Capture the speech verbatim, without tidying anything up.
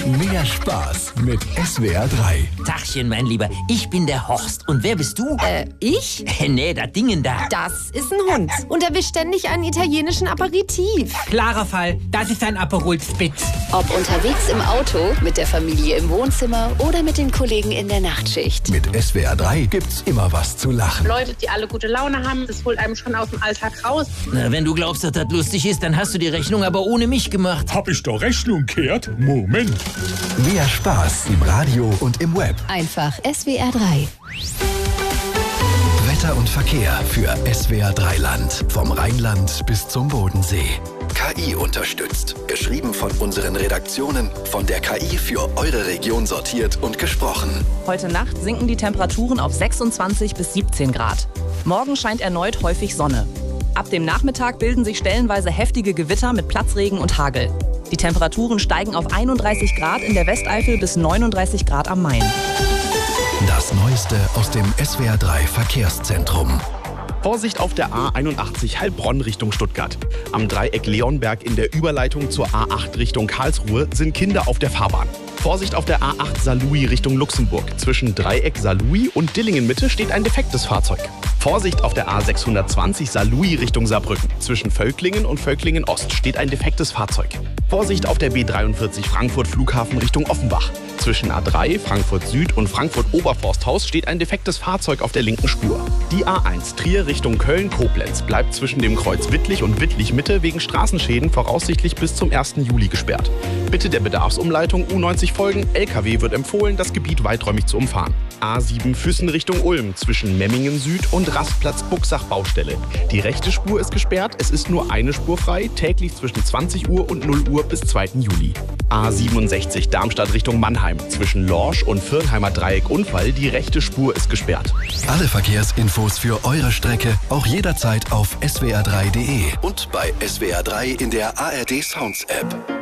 Mehr Spaß mit S W R drei. Tachchen, mein Lieber, ich bin der Horst. Und wer bist du? Äh, ich? Nee, das Dingen da. Das ist ein Hund. Und er will ständig einen italienischen Aperitif. Klarer Fall, das ist ein Aperol Spitz. Ob unterwegs im Auto, mit der Familie im Wohnzimmer oder mit den Kollegen in der Nachtschicht. Mit S W R drei gibt's immer was zu lachen. Leute, die alle gute Laune haben, das holt einem schon aus dem Alltag raus. Na, wenn du glaubst, dass das lustig ist, dann hast du die Rechnung aber ohne mich gemacht. Hab ich doch Rechnung kehrt? Moment. Mehr Spaß im Radio und im Web. Einfach S W R drei. Wetter und Verkehr für S W R drei Land. Vom Rheinland bis zum Bodensee. K I unterstützt. Geschrieben von unseren Redaktionen. Von der K I für eure Region sortiert und gesprochen. Heute Nacht sinken die Temperaturen auf sechsundzwanzig bis siebzehn Grad. Morgen scheint erneut häufig Sonne. Ab dem Nachmittag bilden sich stellenweise heftige Gewitter mit Platzregen und Hagel. Die Temperaturen steigen auf einunddreißig Grad in der Westeifel bis neununddreißig Grad am Main. Das Neueste aus dem S W R drei Verkehrszentrum. Vorsicht auf der A einundachtzig Heilbronn Richtung Stuttgart. Am Dreieck Leonberg in der Überleitung zur A acht Richtung Karlsruhe sind Kinder auf der Fahrbahn. Vorsicht auf der A acht Saarlouis Richtung Luxemburg. Zwischen Dreieck Saarlouis und Dillingen-Mitte steht ein defektes Fahrzeug. Vorsicht auf der A sechshundertzwanzig Saarlouis Richtung Saarbrücken. Zwischen Völklingen und Völklingen Ost steht ein defektes Fahrzeug. Vorsicht auf der B dreiundvierzig Frankfurt Flughafen Richtung Offenbach. Zwischen A drei Frankfurt Süd und Frankfurt Oberforsthaus steht ein defektes Fahrzeug auf der linken Spur. Die A eins Trier Richtung Köln-Koblenz bleibt zwischen dem Kreuz Wittlich und Wittlich-Mitte wegen Straßenschäden voraussichtlich bis zum ersten Juli gesperrt. Bitte der Bedarfsumleitung U neunzig folgen. L K W wird empfohlen, das Gebiet weiträumig zu umfahren. A sieben Füssen Richtung Ulm zwischen Memmingen Süd und Rastplatz Buxach Baustelle. Die rechte Spur ist gesperrt, es ist nur eine Spur frei, täglich zwischen zwanzig Uhr und null Uhr bis zweiten Juli. A siebenundsechzig Darmstadt Richtung Mannheim zwischen Lorsch und Firnheimer Dreieck Unfall, die rechte Spur ist gesperrt. Alle Verkehrsinfos für eure Strecke auch jederzeit auf S W R drei punkt de und bei S W R drei in der A R D Sounds App.